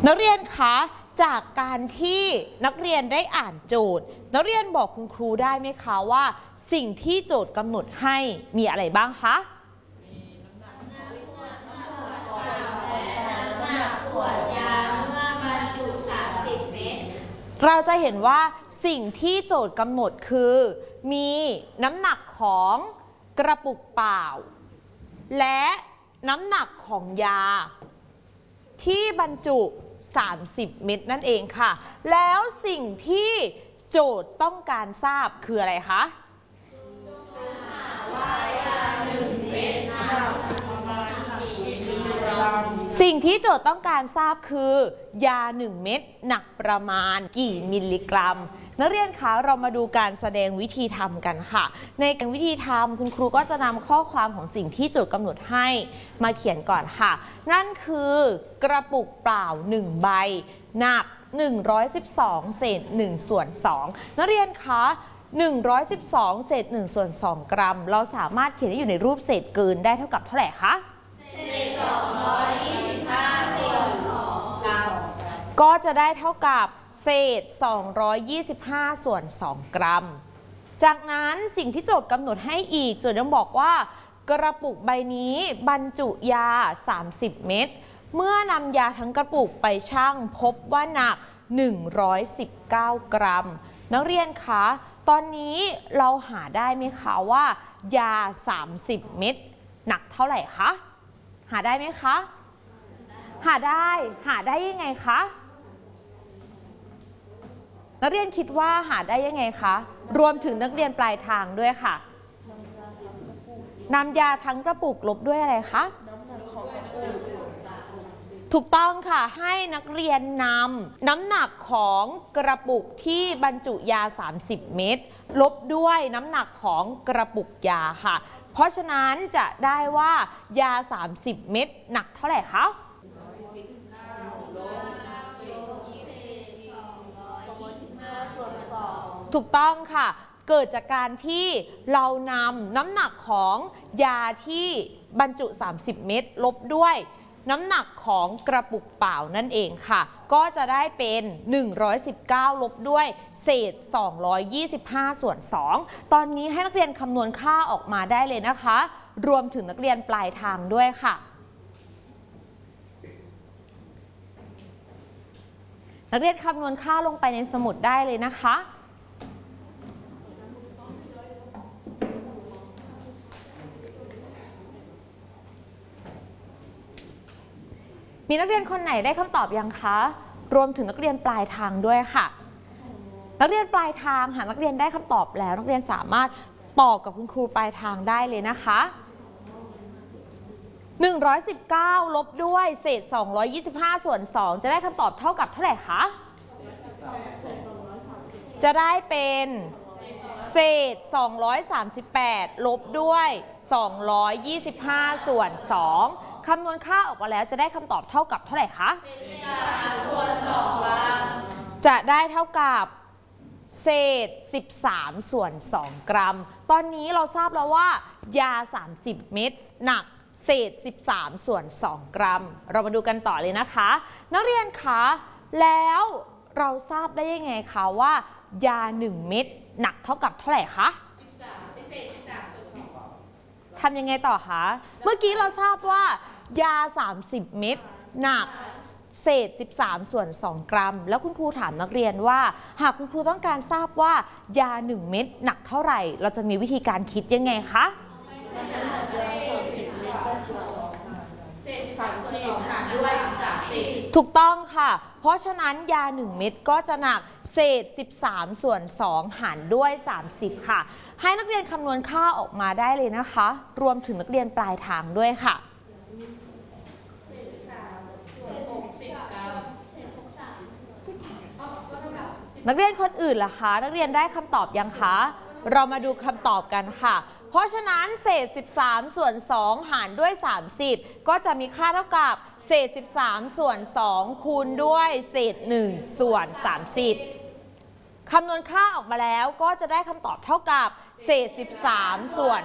นักเรียนคะจากการที่นักเรียนได้อ่านโจทย์นักเรียนบอกคุณครูได้ไหมคะว่าสิ่งที่โจทย์กำหนดให้มีอะไรบ้างคะเราจะเห็นว่าสิ่งที่โจทย์กำหนดคือมีน้ำหนักของกระปุกเปล่าและน้ำหนักของยาที่บรรจุ30 เม็ดนั่นเองค่ะแล้วสิ่งที่โจทย์ต้องการทราบคืออะไรคะสิ่งที่โจทย์ต้องการทราบคือยา1 เม็ดหนักประมาณกี่มิลลิกรัมนักเรียนคะเรามาดูการแสดงวิธีทำกันค่ะในการวิธีทำคุณครูก็จะนำข้อความของสิ่งที่โจทย์กำหนดให้มาเขียนก่อนค่ะนั่นคือกระปุกเปล่า1 ใบหนัก112 เศษ 1/2นักเรียนคะ112 เศษ 1/2 กรัมเราสามารถเขียนได้อยู่ในรูปเศษเกินได้เท่ากับเท่าไหร่คะเศษ225 ส่วน 2 กรัมก็จะได้เท่ากับเศษ225 ส่วน 2 กรัมจากนั้นสิ่งที่โจทย์กำหนดให้อีกโจทย์ยังบอกว่ากระปุกใบนี้บรรจุยา30 เม็ดเมื่อนำยาทั้งกระปุกไปชั่งพบว่าหนัก119 กรัมนักเรียนคะตอนนี้เราหาได้ไหมคะว่ายา30 เม็ดหนักเท่าไหร่คะหาได้ไหมคะหาได้ยังไงคะนักเรียนคิดว่าหาได้ยังไงคะรวมถึงนักเรียนปลายทางด้วยค่ะนำยาทั้งกระปุกลบด้วยอะไรคะถูกต้องค่ะให้นักเรียนนำน้ำหนักของกระปุกที่บรรจุยา30 เม็ดลบด้วยน้ำหนักของกระปุกยาค่ะเพราะฉะนั้นจะได้ว่ายา30 เม็ดหนักเท่าไหร่คะถูกต้องค่ะเกิดจากการที่เรานำน้ำหนักของยาที่บรรจุ30 เม็ดลบด้วยน้ำหนักของกระปุกเปล่านั่นเองค่ะก็จะได้เป็น119ลบด้วยเศษ225 ส่วน 2ตอนนี้ให้นักเรียนคำนวณค่าออกมาได้เลยนะคะรวมถึงนักเรียนปลายทางด้วยค่ะนักเรียนคำนวณค่าลงไปในสมุดได้เลยนะคะมีนักเรียนคนไหนได้คำตอบยังคะรวมถึงนักเรียนปลายทางด้วยค่ะนักเรียนปลายทางหากนักเรียนได้คำตอบแล้วนักเรียนสามารถตอบกับคุณครูปลายทางได้เลยนะคะ119ลบด้วยเศษ225 ส่วน 2จะได้คำตอบเท่ากับเท่าไหร่คะจะได้เป็นเศษ238ลบด้วย225 ส่วน 2คำนวณค่าออกมาแล้วจะได้คำตอบเท่ากับเท่าไหร่คะจะได้เท่ากับเศษ13 ส่วน 2 กรัมตอนนี้เราทราบแล้วว่ายา30 เม็ดหนักเศษ13 ส่วน 2 กรัมเรามาดูกันต่อเลยนะคะนักเรียนคะแล้วเราทราบได้ยังไงคะว่ายา1 เม็ดหนักเท่ากับเท่าไหร่คะทำยังไงต่อคะเมื่อกี้เราทราบว่ายา30 เม็ดหนักเศษ13 ส่วน 2 กรัมแล้วคุณครูถามนักเรียนว่าหากคุณครูต้องการทราบว่ายา1 เม็ดหนักเท่าไหร่เราจะมีวิธีการคิดยังไงคะถูกต้องค่ะเพราะฉะนั้นยา1 เม็ดก็จะหนักเศษ13 ส่วน 2หารด้วย30ค่ะให้นักเรียนคำนวณค่าออกมาได้เลยนะคะรวมถึงนักเรียนปลายทางด้วยค่ะนักเรียนคนอื่นล่ะคะนักเรียนได้คำตอบยังคะเรามาดูคำตอบกันค่ะเพราะฉะนั้นเศษ13 ส่วน 2หารด้วย30ก็จะมีค่าเท่ากับเศษ13 ส่วน 2คูณด้วยเศษ1 ส่วน 30คำนวณค่าออกมาแล้วก็จะได้คำตอบเท่ากับเศษ13 ส่วน